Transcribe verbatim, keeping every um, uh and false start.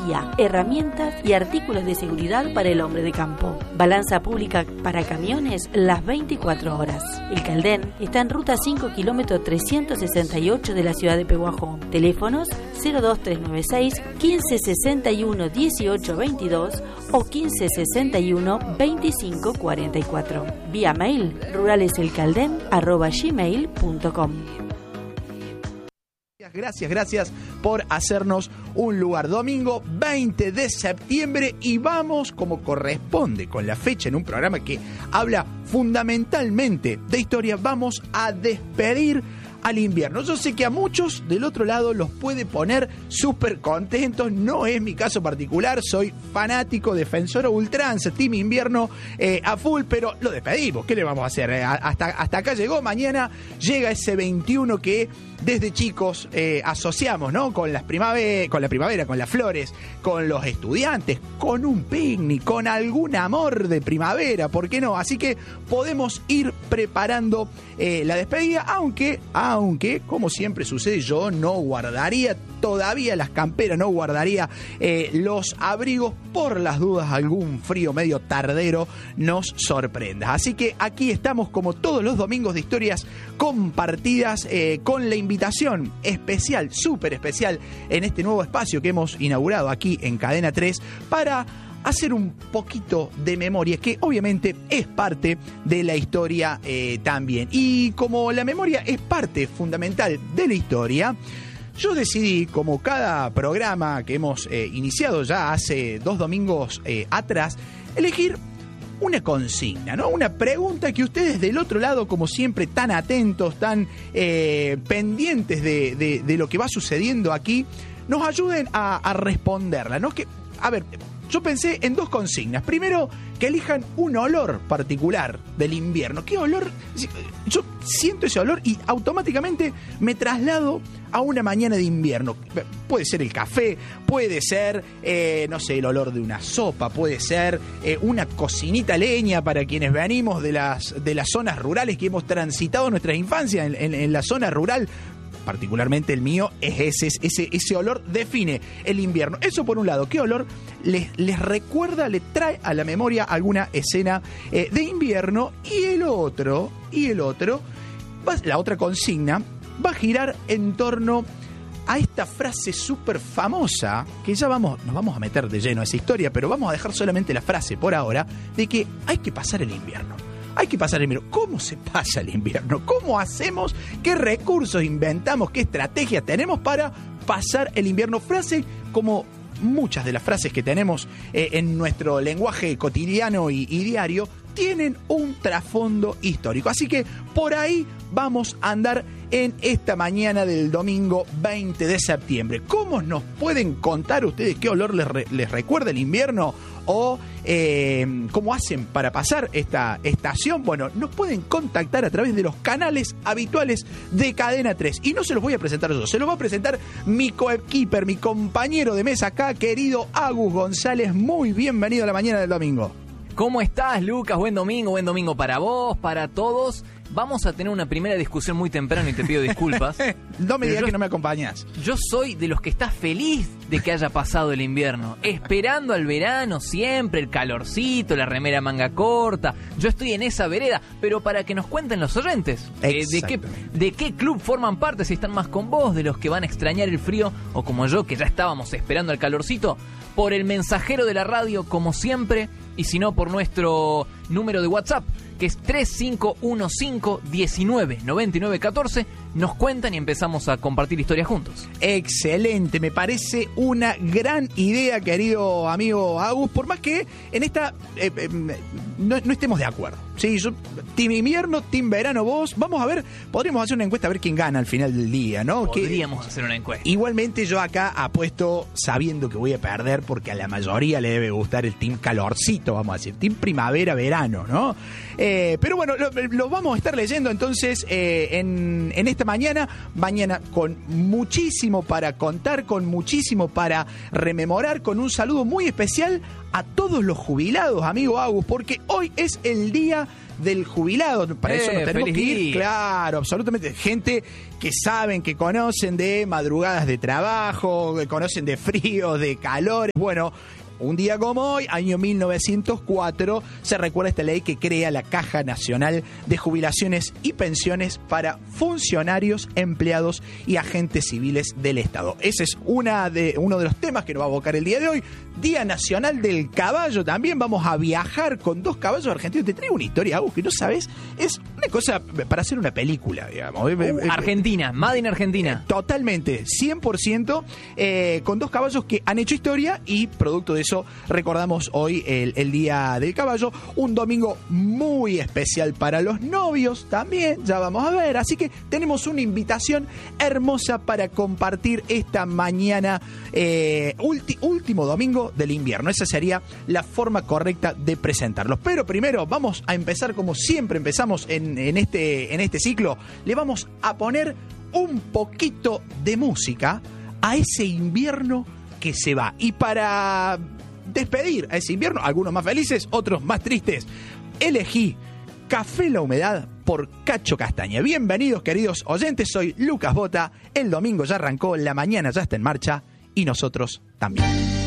tecnología, herramientas y artículos de seguridad para el hombre de campo. Balanza pública para camiones las veinticuatro horas. El Caldén está en ruta cinco, kilómetro trescientos sesenta y ocho de la ciudad de Pehuajó. Teléfonos cero dos tres nueve seis, quince sesenta y uno, dieciocho veintidós o quince sesenta y uno, veinticinco cuarenta y cuatro. Vía mail ruraleselcalden arroba gmail punto com. Gracias, gracias por hacernos un lugar. Domingo veinte de septiembre y vamos como corresponde con la fecha en un programa que habla fundamentalmente de historia. Vamos a despedir al invierno. Yo sé que a muchos del otro lado los puede poner súper contentos. No es mi caso particular. Soy fanático, defensor a ultranza, team invierno eh, a full, pero lo despedimos. ¿Qué le vamos a hacer? Eh, hasta, hasta acá llegó. Mañana llega ese veintiuno que desde chicos eh, asociamos, ¿no? Con las primavera, con la primavera, con las flores, con los estudiantes, con un picnic, con algún amor de primavera, ¿por qué no? Así que podemos ir preparando eh, la despedida, aunque, aunque, como siempre sucede, yo no guardaría todavía las camperas, no guardaría eh, los abrigos por las dudas algún frío medio tardero nos sorprenda. Así que aquí estamos como todos los domingos de historias compartidas eh, con la invitación especial, súper especial en este nuevo espacio que hemos inaugurado aquí en Cadena tres para hacer un poquito de memoria, que obviamente es parte de la historia eh, también. Y como la memoria es parte fundamental de la historia, yo decidí, como cada programa que hemos eh, iniciado ya hace dos domingos eh, atrás, elegir una consigna, ¿no? Una pregunta que ustedes del otro lado, como siempre, tan atentos, tan eh, pendientes de, de, de lo que va sucediendo aquí, nos ayuden a, a responderla, ¿no? Que, a ver, yo pensé en dos consignas. Primero, que elijan un olor particular del invierno. ¿Qué olor? Yo siento ese olor y automáticamente me traslado a una mañana de invierno. Puede ser el café, puede ser, eh, no sé, el olor de una sopa, puede ser eh, una cocinita leña para quienes venimos de las, de las zonas rurales que hemos transitado nuestra infancia en, en, en la zona rural. Particularmente el mío es ese, ese, ese olor define el invierno. Eso por un lado. ¿Qué olor les, les recuerda, le trae a la memoria alguna escena eh, de invierno? Y el otro, y el otro, va, la otra consigna va a girar en torno a esta frase súper famosa, que ya vamos, nos vamos a meter de lleno a esa historia, pero vamos a dejar solamente la frase por ahora, de que hay que pasar el invierno. Hay que pasar el invierno. ¿Cómo se pasa el invierno? ¿Cómo hacemos? ¿Qué recursos inventamos? ¿Qué estrategias tenemos para pasar el invierno? Frase como muchas de las frases que tenemos eh, en nuestro lenguaje cotidiano y, y diario tienen un trasfondo histórico. Así que por ahí vamos a andar en esta mañana del domingo veinte de septiembre. ¿Cómo nos pueden contar ustedes qué olor les, re, les recuerda el invierno? O eh, cómo hacen para pasar esta estación. Bueno, nos pueden contactar a través de los canales habituales de Cadena tres. Y no se los voy a presentar yo, se los va a presentar mi coequiper, mi compañero de mesa acá, querido Agus González. Muy bienvenido a la mañana del domingo. ¿Cómo estás, Lucas? Buen domingo, buen domingo para vos, para todos. Vamos a tener una primera discusión muy temprano y te pido disculpas. No me digas yo, que no me acompañas. Yo soy de los que está feliz de que haya pasado el invierno, esperando al verano siempre, el calorcito, la remera manga corta. Yo estoy en esa vereda, pero para que nos cuenten los oyentes eh, de, qué, de qué club forman parte, si están más con vos, de los que van a extrañar el frío, o como yo, que ya estábamos esperando el calorcito, por el mensajero de la radio, como siempre, y si no, por nuestro número de WhatsApp, que es tres cinco uno cinco, diecinueve, noventa y nueve, catorce. Nos cuentan y empezamos a compartir historias juntos. Excelente, me parece una gran idea, querido amigo Agus, por más que en esta eh, eh, no, no estemos de acuerdo. Sí, yo, team invierno, team verano, vos. Vamos a ver, podríamos hacer una encuesta a ver quién gana al final del día, ¿no? Podríamos que, hacer una encuesta. Igualmente yo acá apuesto sabiendo que voy a perder porque a la mayoría le debe gustar el team calorcito, vamos a decir, team primavera-verano, ¿no? Eh, pero bueno, lo, lo vamos a estar leyendo entonces eh, en, en esta mañana, mañana con muchísimo para contar, con muchísimo para rememorar, con un saludo muy especial a todos los jubilados, amigo Agus, porque hoy es el día del Jubilado. Para Eh, eso nos tenemos feliz que ir, día. claro, absolutamente. Gente que saben, que conocen de madrugadas de trabajo, que conocen de frío, de calor. Bueno, un día como hoy, año mil novecientos cuatro, se recuerda esta ley que crea la Caja Nacional de Jubilaciones y Pensiones para funcionarios, empleados y agentes civiles del Estado. Ese es una de, uno de los temas que nos va a abocar el día de hoy. Día Nacional del Caballo. También vamos a viajar con dos caballos argentinos. Te traigo una historia, algo que no sabes. Es una cosa para hacer una película, digamos. Uh, Argentina, Made in Argentina. Totalmente, cien por ciento, eh, con dos caballos que han hecho historia y producto de eso recordamos hoy el, el Día del Caballo, un domingo muy especial para los novios también, ya vamos a ver, así que tenemos una invitación hermosa para compartir esta mañana, eh, ulti, último domingo del invierno. Esa sería la forma correcta de presentarlos. Pero primero vamos a empezar como siempre empezamos en, en, este, en este ciclo, le vamos a poner un poquito de música a ese invierno que se va. Y para despedir a ese invierno, algunos más felices, otros más tristes, elegí Café La Humedad por Cacho Castaña. Bienvenidos, queridos oyentes, soy Lucas Bota. El domingo ya arrancó, la mañana ya está en marcha y nosotros también.